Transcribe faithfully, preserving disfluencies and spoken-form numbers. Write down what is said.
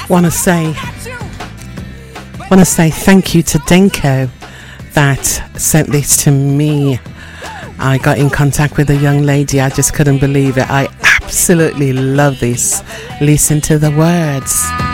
want to say want to say thank you to Denko that sent this to me. I got in contact with a young lady. I just couldn't believe it. I absolutely love this. Listen to the words.